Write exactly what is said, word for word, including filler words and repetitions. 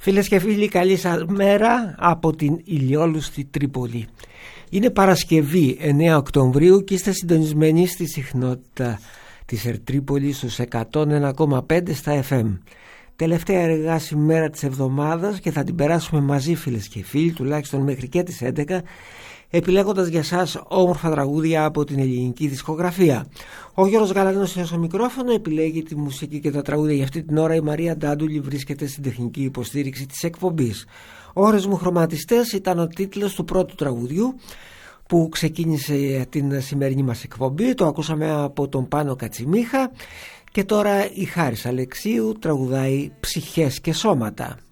Φίλες και φίλοι, καλή σας μέρα από την ηλιόλουστη Τρίπολη. Είναι Παρασκευή εννέα Οκτωβρίου και είστε συντονισμένοι στη συχνότητα της Ερτρίπολης στους εκατόν ένα κόμμα πέντε στα εφ εμ. Τελευταία εργάσιμη μέρα της εβδομάδας και θα την περάσουμε μαζί, φίλες και φίλοι, τουλάχιστον μέχρι και τις έντεκα, επιλέγοντας για σας όμορφα τραγούδια από την ελληνική δισκογραφία. Ο Γιώργος Γαλανός είναι στο μικρόφωνο, επιλέγει τη μουσική και τα τραγούδια για αυτή την ώρα. Η Μαρία Ντάντουλη βρίσκεται στην τεχνική υποστήριξη της εκπομπής. «Ώρες μου χρωματιστές» ήταν ο τίτλος του πρώτου τραγουδιού που ξεκίνησε την σημερινή μας εκπομπή. Το ακούσαμε από τον Πάνο Κατσιμίχα και τώρα η Χάρης Αλεξίου τραγουδάει «Ψυχές και σώματα».